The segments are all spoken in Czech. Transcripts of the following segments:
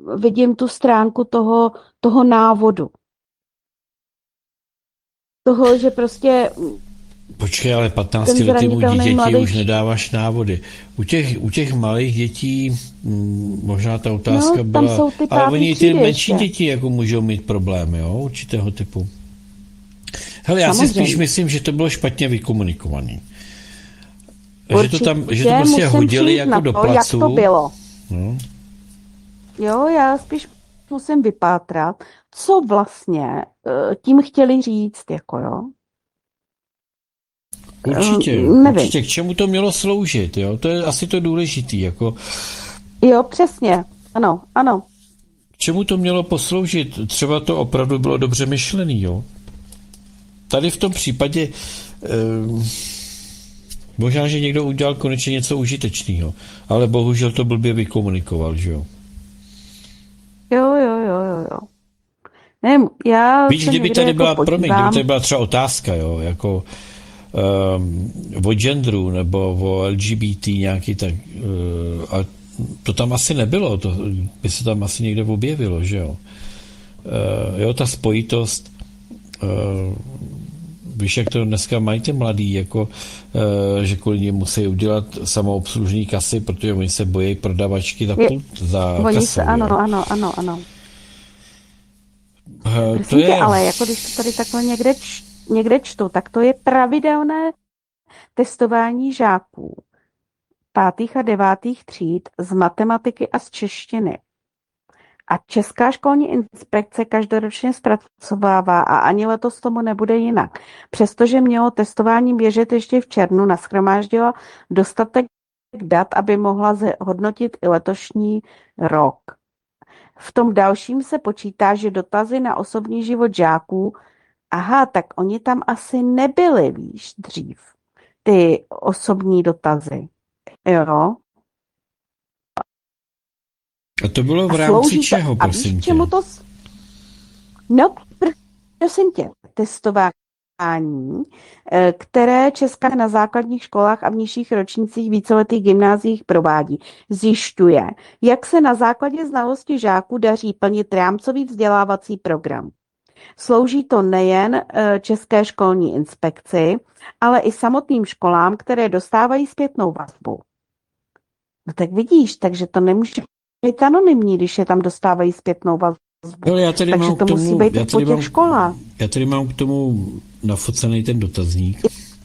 vidím tu stránku toho návodu. Toho, že prostě Počkej, ale ten 15letému zranitelný dítěti mladý... už nedáváš návody. U těch malých dětí možná ta otázka tam byla... jsou ty Ale pátý oni ty třídy menší ještě. děti jako můžou mít problémy, jo, určitého typu. Hele, já si Samozřejmě. spíš myslím, že to bylo špatně vykomunikovaný. Určitě Že to prostě musím hodili přijít jako na do to, placu. jak to bylo. No. Jo, já spíš musím vypátrat, co vlastně tím chtěli říct, jako jo. Nevím. K čemu to mělo sloužit, jo? To je asi to důležitý, jako... Jo, přesně, ano. K čemu to mělo posloužit? Třeba to opravdu bylo dobře myšlený, jo? Tady v tom případě možná, že někdo udělal konečně něco užitečného, ale bohužel to blbě vykomunikoval, že jo? Jo. Nevím, já Víš, se kdyby někde tady jako byla, podívám. kdyby tady byla třeba otázka, jo, jako o genderu nebo o LGBT nějaký, tak a to tam asi nebylo, to by se tam asi někde objevilo, že jo? Jo, ta spojitost, víš, jak to dneska mají ty mladí, jako, že kvůli ním musí udělat samoobslužní kasy, protože oni se bojí prodavačky za kasou. Ano. To Myslíte, je... ale jako když to tady takhle někde čtu, tak to je pravidelné testování žáků 5. a 9. tříd z matematiky a z češtiny. A Česká školní inspekce každoročně zpracovává a ani letos tomu nebude jinak. Přestože mělo testování běžet ještě v červnu, nashromáždila dostatek dat, aby mohla hodnotit i letošní rok. V tom dalším se počítá, že dotazy na osobní život žáků, tak oni tam asi nebyli, víš, dřív, ty osobní dotazy. Jo. A to bylo v rámci čeho, prosím tě? Čemu to... No, prosím tě, testování, které Česká na základních školách a v nižších ročnících víceletých gymnáziích provádí, zjišťuje, jak se na základě znalosti žáků daří plnit rámcový vzdělávací program. Slouží to nejen České školní inspekci, ale i samotným školám, které dostávají zpětnou vazbu. No tak vidíš, takže to nemůže být anonymní, když je tam dostávají zpětnou vazbu. Takže to musí být po těch školách. Já tady mám k tomu nafocený ten dotazník.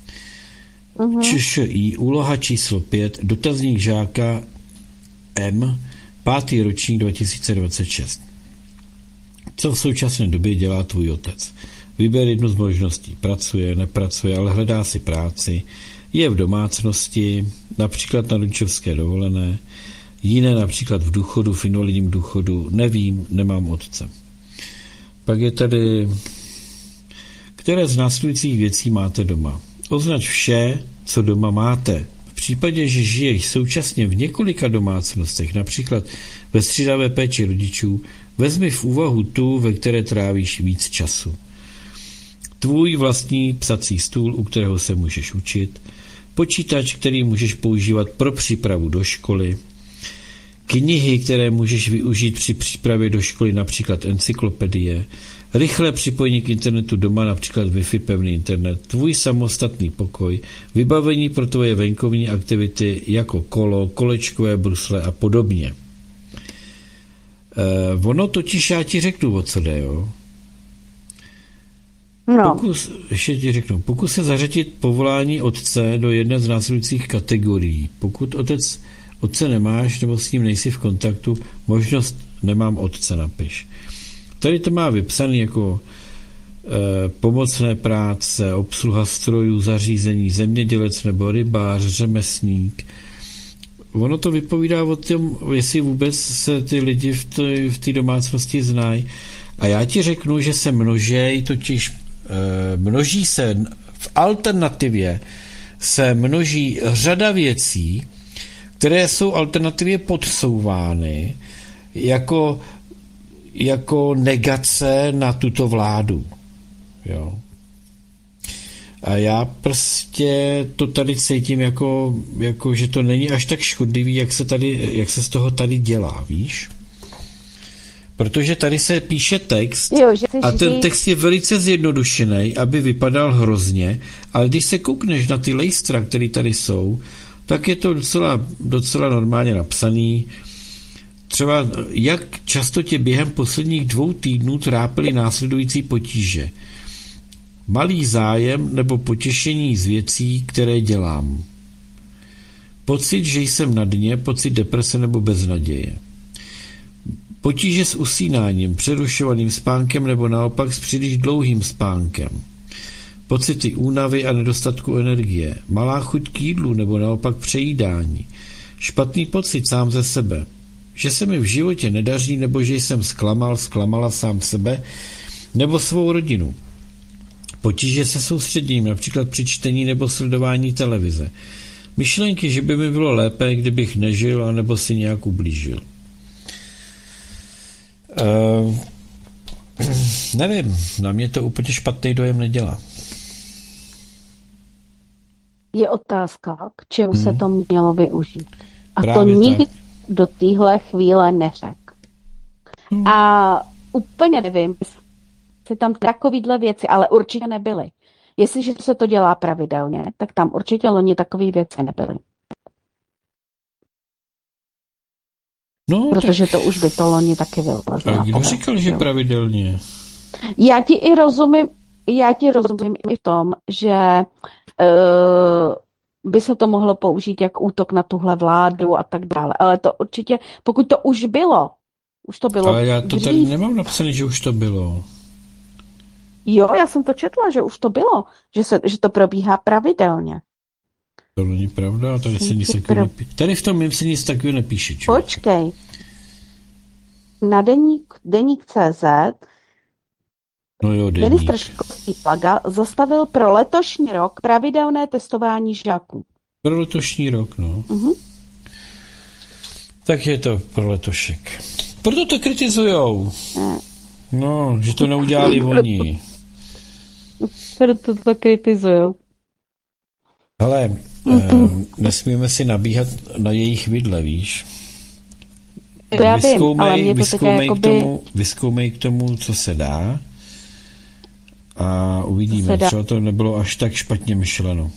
ČŠI, úloha číslo 5, dotazník žáka M, 5. ročník 2026. Co v současné době dělá tvůj otec? Vyber jednu z možností. Pracuje, nepracuje, ale hledá si práci. Je v domácnosti, například na rodičovské dovolené. Jiné například v důchodu, v invalidním důchodu. Nevím, nemám otce. Pak je tady, které z následujících věcí máte doma. Označ vše, co doma máte. V případě, že žiješ současně v několika domácnostech, například ve střídavé péči rodičů, vezmi v úvahu tu, ve které trávíš víc času. Tvůj vlastní psací stůl, u kterého se můžeš učit, počítač, který můžeš používat pro přípravu do školy, knihy, které můžeš využít při přípravě do školy, například encyklopedie, rychlé připojení k internetu doma, například Wi-Fi pevný internet, tvůj samostatný pokoj, vybavení pro tvoje venkovní aktivity jako kolo, kolečkové brusle a podobně. Ono totiž, já ti řeknu, o co jde, jo? No. Pokus se zařadit povolání otce do jedné z následujících kategorií. Pokud otce nemáš nebo s ním nejsi v kontaktu, možnost nemám otce napiš. Tady to má vypsaný jako pomocné práce, obsluha strojů, zařízení, zemědělec nebo rybář, řemesník. Ono to vypovídá o tom, jestli vůbec se ty lidi v té domácnosti znají. A já ti řeknu, že se množí se v alternativě se množí řada věcí, které jsou alternativě podsouvány jako negace na tuto vládu. Jo. A já prostě to tady cítím jako že to není až tak škodlivý, jak se z toho tady dělá, víš? Protože tady se píše text Jo, že chceš a ten říct, text je velice zjednodušený, aby vypadal hrozně, ale když se koukneš na ty lejstra, které tady jsou, tak je to docela normálně napsaný. Třeba jak často tě během posledních 2 týdnů trápily následující potíže. Malý zájem nebo potěšení z věcí, které dělám. Pocit, že jsem na dně, pocit deprese nebo beznaděje. Potíže s usínáním, přerušovaným spánkem nebo naopak s příliš dlouhým spánkem. Pocity únavy a nedostatku energie. Malá chuť k jídlu nebo naopak přejídání. Špatný pocit sám ze sebe. Že se mi v životě nedaří nebo že jsem zklamala sám sebe nebo svou rodinu. Potíže se soustředěním, například při čtení nebo sledování televize. Myšlenky, že by mi bylo lépe, kdybych nežil, anebo si nějak ublížil. Nevím, na mě to úplně špatný dojem nedělá. je otázka, k čemu se to mělo využít. A Právě to nikdy tak. do téhle chvíle neřekl. A úplně nevím, jestli tam takovýhle věci, ale určitě nebyly. Jestliže se to dělá pravidelně, tak tam určitě loni takové věci nebyly. No, Protože to už by to loni taky bylo. tak kdo říkal, že pravidelně? Já ti rozumím i v tom, že by se to mohlo použít jak útok na tuhle vládu a tak dále. Ale to určitě, pokud to už to bylo. Ale já to dřív. tady nemám napsané, že už to bylo. Jo, já jsem to četla, že už to bylo, že to probíhá pravidelně. To není pravda, tady se nic takového nepíše. Tady v tom mým se nic takového nepíše. Člověk. Počkej. Na deník CZ No jo, ministr školství Plaga zastavil pro letošní rok pravidelné testování žáků. Pro letošní rok, no. Mhm. Tak je to pro letošek. Proto to kritizujou. No, že to neudělali oni. Proto to kritizují. Ale nesmíme si nabíhat na jejich vidle, víš? To já vím, ale mě to teď jakoby... Vyzkoumej k tomu, co se dá a uvidíme. Třeba to nebylo až tak špatně myšleno.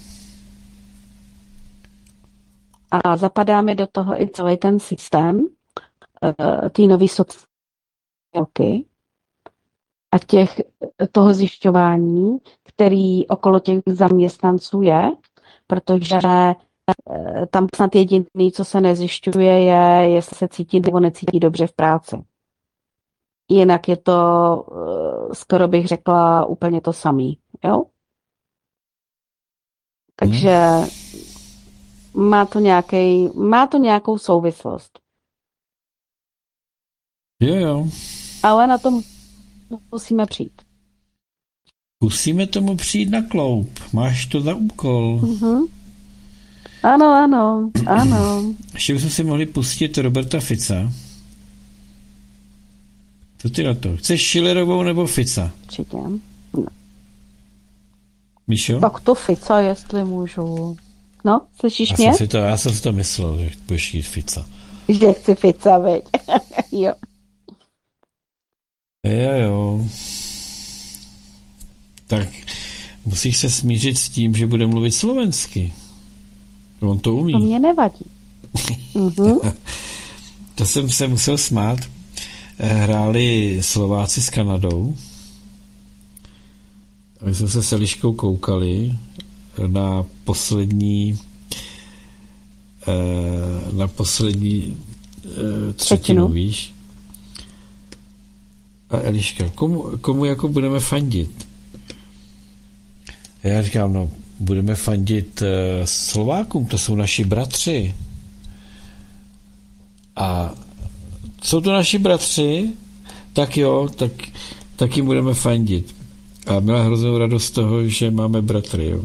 A zapadá mi do toho i celý ten systém té nový sociálky a toho zjišťování, který okolo těch zaměstnanců je, protože tam snad jediný, co se nezjišťuje, je, jestli se cítí nebo necítí dobře v práci. Jinak je to, skoro bych řekla, úplně to samý. Jo? Takže má to nějakou souvislost. Jo. Ale na tom musíme přijít. Musíme tomu přijít na kloup. Máš to za úkol. Mm-hmm. Ano. Ještě bychom si mohli pustit Roberta Fica. Co ty na to? Chceš Schillerovou nebo Fica? Určitě. No. Míšo? Tak to Fica, jestli můžu. No, slyšíš mě? Já jsem si to myslel, že budeš jít Fica. Že chci Fica, veď. Jo. Jo. Tak musíš se smířit s tím, že bude mluvit slovensky. On to umí. To mě nevadí. To jsem se musel smát. Hráli Slováci s Kanadou. My jsme se s Eliškou koukali na poslední třetinu, víš. A Eliška, komu jako budeme fandit? Já říkám, no, budeme fandit Slovákům, to jsou naši bratři. A jsou to naši bratři? Tak jo, tak jim budeme fandit. A měla hroznou radost z toho, že máme bratry, jo.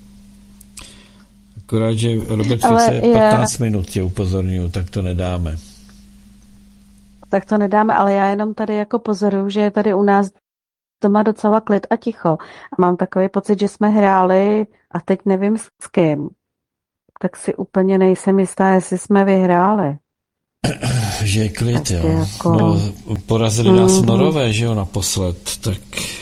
Akorát, že Robert Fice 15 minut tě upozorňuji, tak to nedáme. Tak to nedáme, ale já jenom tady jako pozoruju, že je tady u nás doma docela klid a ticho. A mám takový pocit, že jsme hráli a teď nevím s kým. Tak si úplně nejsem jistá, jestli jsme vyhráli. že je klid, Tak jo. jako... No, porazili nás Norové, že jo, naposled, tak...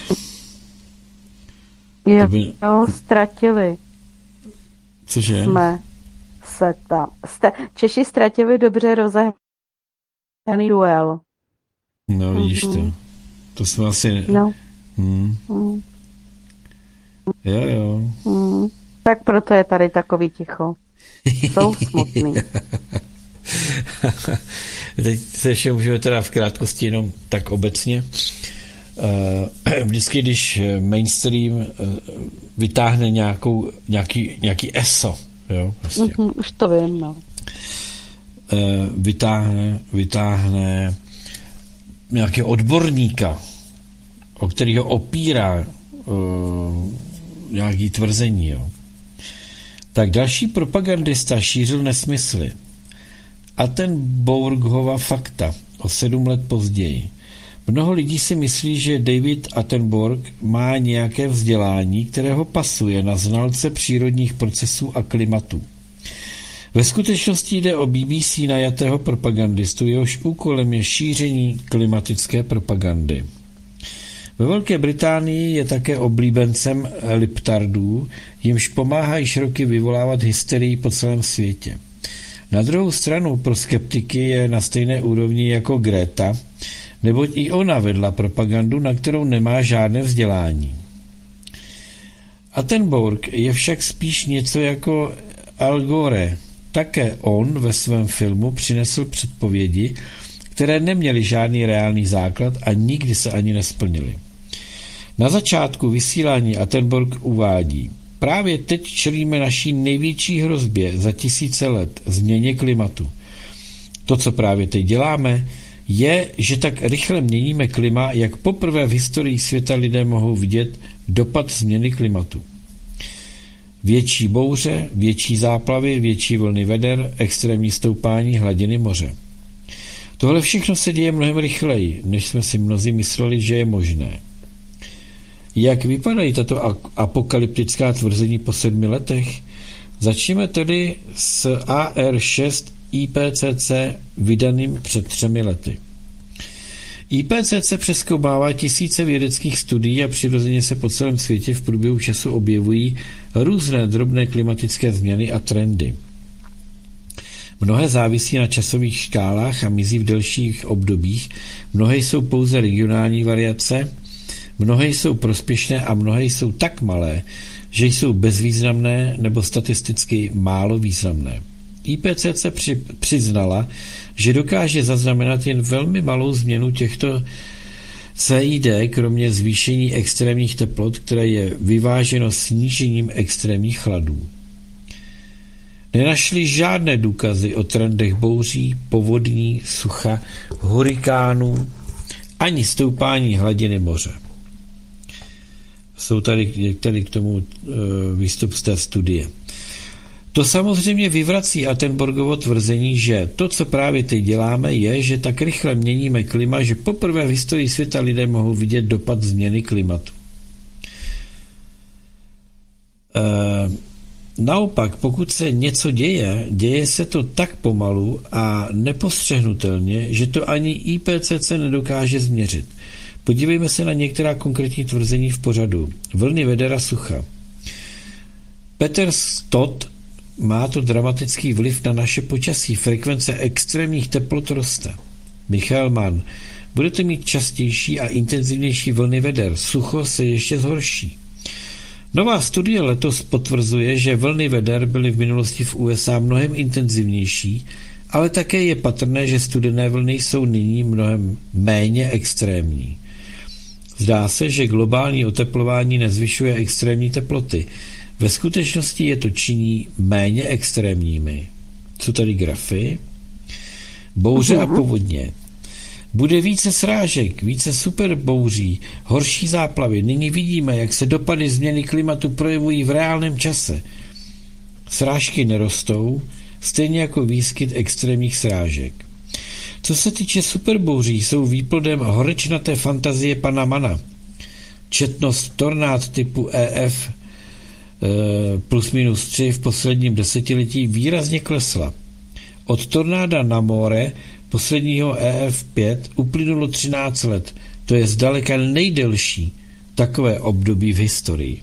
Jo, ztratili Cože? jsme se tam. Češi ztratili dobře rozehraný duel. No, vidíš to. To jsme asi... No. Jo. Tak proto je tady takový ticho. Jsou smutný. Teď se ještě můžeme teda v krátkosti jenom tak obecně. Vždycky, když mainstream vytáhne nějaký ESO, jo, prostě. Už to vím, no. Vytáhne nějakého odborníka, o kterého opírá nějaký tvrzení, jo. Tak další propagandista šířil nesmysly. A ten Bourghova fakta o 7 let později. Mnoho lidí si myslí, že David Attenborough má nějaké vzdělání, které ho pasuje na znalce přírodních procesů a klimatu. Ve skutečnosti jde o BBC najatého propagandistu, jehož úkolem je šíření klimatické propagandy. Ve Velké Británii je také oblíbencem liptardů, jimž pomáhají roky vyvolávat hysterii po celém světě. Na druhou stranu pro skeptiky je na stejné úrovni jako Greta, neboť i ona vedla propagandu, na kterou nemá žádné vzdělání. Attenborough je však spíš něco jako Al Gore. Také on ve svém filmu přinesl předpovědi, které neměly žádný reálný základ a nikdy se ani nesplnily. Na začátku vysílání Attenborough uvádí: právě teď čelíme naší největší hrozbě za tisíce let, změně klimatu. To, co právě teď děláme, je, že tak rychle měníme klima, jak poprvé v historii světa lidé mohou vidět dopad změny klimatu. Větší bouře, větší záplavy, větší vlny veder, extrémní stoupání hladiny moře. Tohle všechno se děje mnohem rychleji, než jsme si mnozí mysleli, že je možné. Jak vypadají tato apokalyptická tvrzení po 7 letech? Začneme tedy s AR6 IPCC vydaným před 3 lety. IPCC přezkoumává tisíce vědeckých studií a přirozeně se po celém světě v průběhu času objevují různé drobné klimatické změny a trendy. Mnohé závisí na časových škálách a mizí v delších obdobích, mnohé jsou pouze regionální variace, mnohé jsou prospěšné a mnohé jsou tak malé, že jsou bezvýznamné nebo statisticky málo významné. IPCC přiznala, že dokáže zaznamenat jen velmi malou změnu těchto CID, kromě zvýšení extrémních teplot, které je vyváženo snížením extrémních chladů. Nenašli žádné důkazy o trendech bouří, povodní, sucha, hurikánů, ani stoupání hladiny moře. Jsou tady k tomu výstup z té studie. To samozřejmě vyvrací Attenboroughovo tvrzení, že to, co právě teď děláme, je, že tak rychle měníme klima, že poprvé v historii světa lidé mohou vidět dopad změny klimatu. Naopak, pokud se něco děje, děje se to tak pomalu a nepostřehnutelně, že to ani IPCC nedokáže změřit. Podívejme se na některá konkrétní tvrzení v pořadu. Vlny vedera sucha. Peter Stott: má to dramatický vliv na naše počasí. Frekvence extrémních teplot roste. Michael Mann: budete mít častější a intenzivnější vlny veder. Sucho se ještě zhorší. Nová studie letos potvrzuje, že vlny veder byly v minulosti v USA mnohem intenzivnější, ale také je patrné, že studené vlny jsou nyní mnohem méně extrémní. Zdá se, že globální oteplování nezvyšuje extrémní teploty. Ve skutečnosti je to činí méně extrémními. Co tady grafy? Bouře a povodně. Bude více srážek, více superbouří, horší záplavy. Nyní vidíme, jak se dopady změny klimatu projevují v reálném čase. Srážky nerostou, stejně jako výskyt extrémních srážek. Co se týče superbouří, jsou výplodem horečnaté fantazie pana Mana. Četnost tornád typu EF +-3 v posledním desetiletí výrazně klesla. Od tornáda na more posledního EF5 uplynulo 13 let. To je zdaleka nejdelší takové období v historii.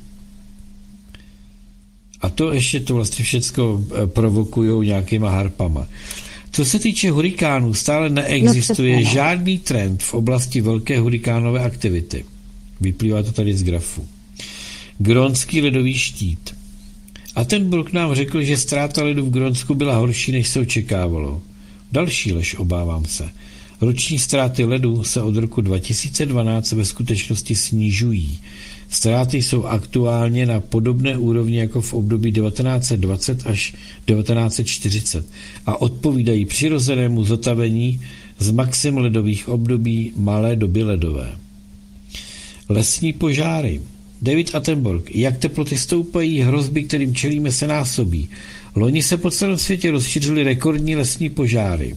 A to ještě to vlastně všecko provokujou nějakýma harpama. Co se týče hurikánů, stále neexistuje žádný trend v oblasti velké hurikánové aktivity. Vyplývá to tady z grafu. Grónský ledový štít. Attenborough nám řekl, že ztráta ledu v Grónsku byla horší, než se očekávalo. Další lež, obávám se. Roční ztráty ledu se od roku 2012 ve skutečnosti snižují. Ztráty jsou aktuálně na podobné úrovni jako v období 1920 až 1940 a odpovídají přirozenému zotavení z maxim ledových období malé doby ledové. Lesní požáry. David Attenborough. Jak teploty stoupají, hrozby, kterým čelíme, se násobí. Loni se po celém světě rozšířily rekordní lesní požáry.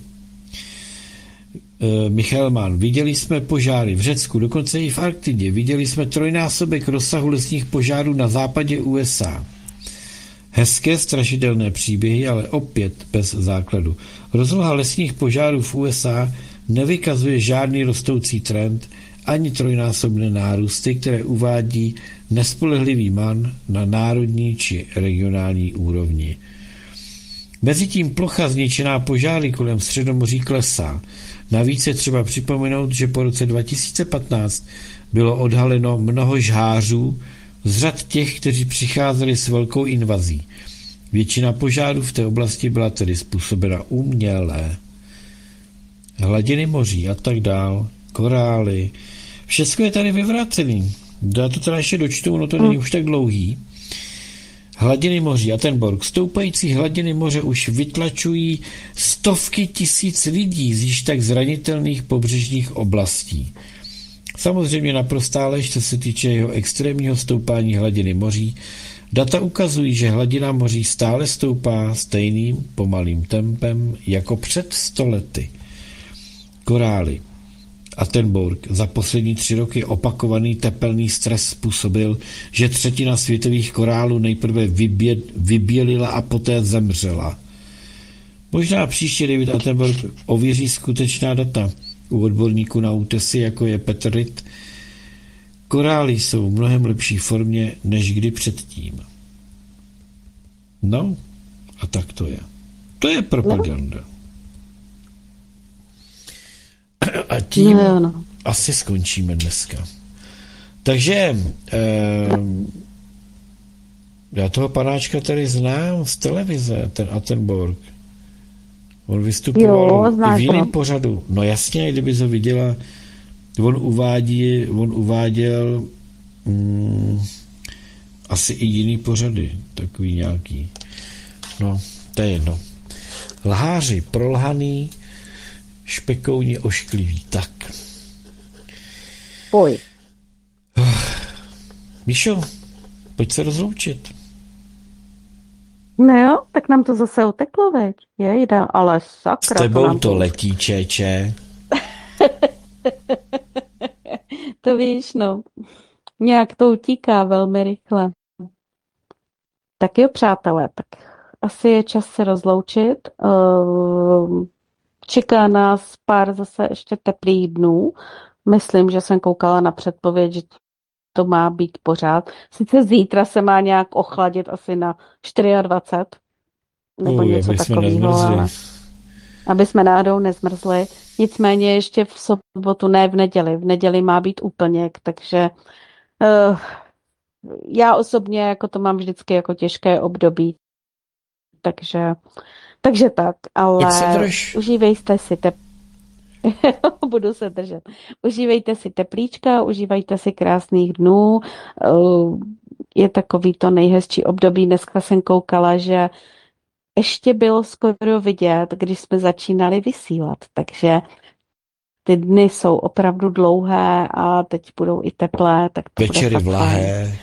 Michael Mann. Viděli jsme požáry v Řecku, dokonce i v Arktidě. Viděli jsme trojnásobek rozsahu lesních požárů na západě USA. Hezké, strašidelné příběhy, ale opět bez základu. Rozloha lesních požárů v USA nevykazuje žádný rostoucí trend, ani trojnásobné nárůsty, které uvádí nespolehlivý Mann na národní či regionální úrovni. Mezitím plocha zničená požáry kolem Středomoří klesá. Navíc je třeba připomenout, že po roce 2015 bylo odhaleno mnoho žhářů z řad těch, kteří přicházeli s velkou invazí. Většina požárů v té oblasti byla tedy způsobena uměle. Hladiny moří a tak dál, korály, všechno je tady vyvrácený. Já to teda ještě dočtu, ono to není už tak dlouhý. Hladiny moří, Attenborough. Stoupající hladiny moře už vytlačují stovky tisíc lidí z již tak zranitelných pobřežních oblastí. Samozřejmě naprostá lež, co se týče jeho extrémního stoupání hladiny moří. Data ukazují, že hladina moří stále stoupá stejným pomalým tempem jako před 100 lety. Korály. Attenborough. Za poslední 3 roky opakovaný tepelný stres způsobil, že 1/3 světových korálů nejprve vybělila a poté zemřela. Možná příště David Attenborough ověří skutečná data u odborníků na útesy, jako je Peter Ritt. Korály jsou v mnohem lepší formě, než kdy předtím. No, a tak to je. To je propaganda. A tím asi skončíme dneska. Takže já toho panáčka tady znám z televize, ten Attenborough. On vystupoval v jiném pořadu. No jasně, kdyby to viděla, on uváděl asi i jiný pořady, takový nějaký. No, to je jedno. Lháři prolhaný, špekouni oškliví. Tak. Pojď. Míšo, pojď se rozloučit. No jo, tak nám to zase uteklo, veď. Jejda, ale sakra. S tebou to letí, čeče. To víš, no. Nějak to utíká velmi rychle. Tak jo, přátelé, tak asi je čas se rozloučit. Čeká nás pár zase ještě teplých dnů. Myslím, že jsem koukala na předpověď, že to má být pořád. Sice zítra se má nějak ochladit asi na 24, nebo něco takového, aby jsme náhodou nezmrzli. Nicméně ještě v sobotu, ne v neděli. V neděli má být úplněk, takže já osobně jako to mám vždycky jako těžké období. Takže tak, ale užívejte si budu se držet. Užívejte si teplíčka, užívejte si krásných dnů. Je takový to nejhezčí období. Dneska jsem koukala, že ještě bylo skoro vidět, když jsme začínali vysílat. Takže ty dny jsou opravdu dlouhé a teď budou i teplé. Tak to večery vlahé.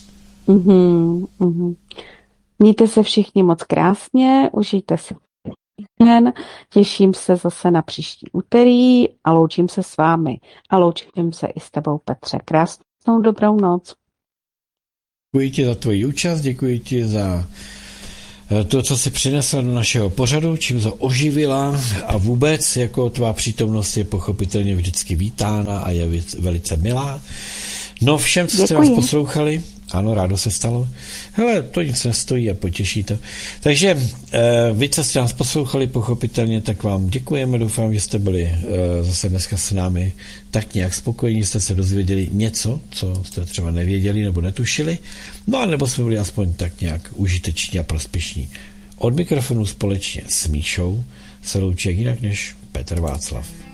Mějte se všichni moc krásně, užijte si den, těším se zase na příští úterý a loučím se s vámi. A loučím se i s tebou, Petře. Krásnou dobrou noc. Děkuji ti za tvoji účast, děkuji ti za to, co si přinesla do našeho pořadu, čím to oživila a vůbec jako tvá přítomnost je pochopitelně vždycky vítána a je velice milá. No všem, co jste vás poslouchali, ano, rádo se stalo. Hele, to nic nestojí a potěší to. Takže vy, co jste nás poslouchali, pochopitelně, tak vám děkujeme. Doufám, že jste byli zase dneska s námi tak nějak spokojení, jste se dozvěděli něco, co jste třeba nevěděli nebo netušili. No a nebo jsme byli aspoň tak nějak užiteční a prospěšní. Od mikrofonu společně s Míšou se loučí jinak než Petr Václav.